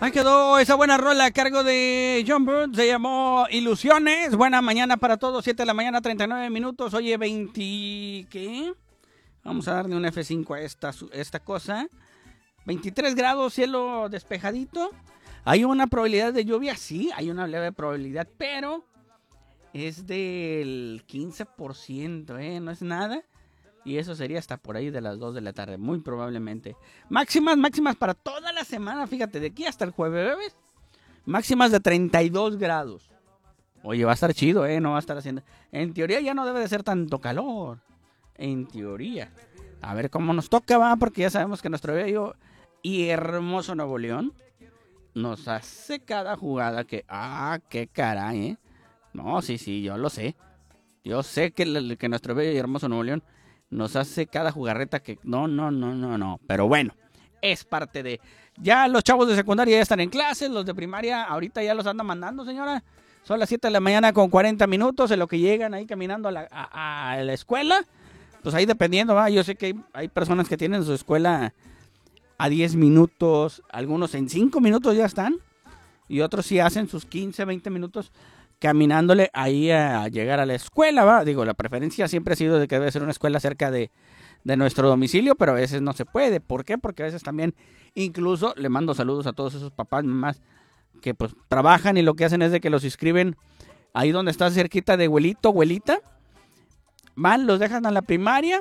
Ahí quedó esa buena rola a cargo de John Bird, se llamó Ilusiones. Buena mañana para todos, 7 de la mañana, 39 minutos. Oye, 20... ¿qué? Vamos a darle un F5 a esta cosa. 23 grados, cielo despejadito. ¿Hay una probabilidad de lluvia? Sí, hay una leve probabilidad, pero es del 15%, no es nada. Y eso sería hasta por ahí de las 2 de la tarde, muy probablemente. Máximas para toda la semana, fíjate, de aquí hasta el jueves. Máximas de 32 grados. Oye, va a estar chido, no va a estar haciendo... En teoría ya no debe de ser tanto calor. En teoría. A ver cómo nos toca, va, porque ya sabemos que nuestro bello y hermoso Nuevo León nos hace cada jugada que... qué caray, No, sí, yo lo sé. Yo sé que nuestro bello y hermoso Nuevo León nos hace cada jugarreta que... No. Pero bueno, es parte de... Ya los chavos de secundaria ya están en clases, los de primaria ahorita ya los andan mandando, señora. Son las 7 de la mañana con 40 minutos, en lo que llegan ahí caminando a la escuela. Pues ahí dependiendo, ¿va? Yo sé que hay personas que tienen su escuela a 10 minutos, algunos en 5 minutos ya están. Y otros sí hacen sus 15, 20 minutos caminándole ahí a llegar a la escuela, ¿va? Digo, la preferencia siempre ha sido de que debe ser una escuela cerca de nuestro domicilio, pero a veces no se puede. ¿Por qué? Porque a veces también, incluso, le mando saludos a todos esos papás, mamás, que pues trabajan y lo que hacen es de que los inscriben ahí donde está cerquita de abuelito, abuelita. Van, los dejan a la primaria,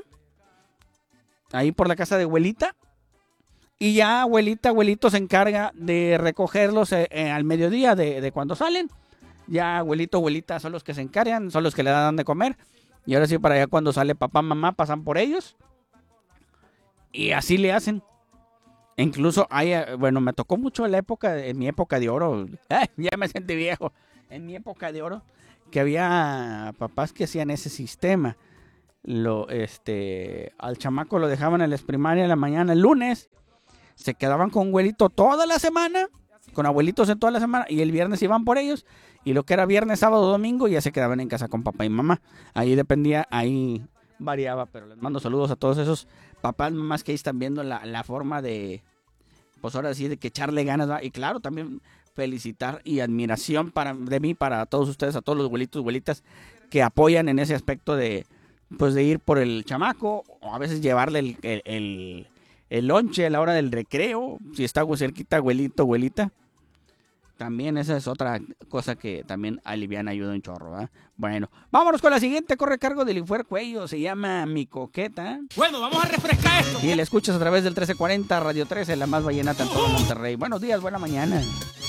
ahí por la casa de abuelita, y ya abuelito se encarga de recogerlos al mediodía de cuando salen. Ya abuelita son los que se encargan, son los que le dan de comer. Y ahora sí, para allá cuando sale papá, mamá, pasan por ellos. Y así le hacen. Incluso me tocó mucho en mi época de oro. Ya me sentí viejo. En mi época de oro, que había papás que hacían ese sistema. Al chamaco lo dejaban en la primaria en la mañana, el lunes. Se quedaban con abuelito toda la semana. Con abuelitos en toda la semana. Y el viernes iban por ellos. Y lo que era viernes, sábado, domingo, ya se quedaban en casa con papá y mamá. Ahí dependía, ahí variaba. Pero les mando saludos a todos esos papás, mamás que ahí están viendo la forma de, pues ahora sí, de que echarle ganas, ¿va? Y claro, también felicitar y admiración de mí, para todos ustedes, a todos los abuelitos, abuelitas que apoyan en ese aspecto de, pues de ir por el chamaco, o a veces llevarle el lonche a la hora del recreo, si está cerquita abuelito, abuelita. También esa es otra cosa que también aliviana, ayuda un chorro, ¿eh? Bueno, vámonos con la siguiente, corre a cargo del Infuer Cuello, se llama Mi Coqueta. Bueno, vamos a refrescar esto. Y la escuchas a través del 1340, Radio 13, la más vallenata en todo Monterrey. Buenos días, buena mañana.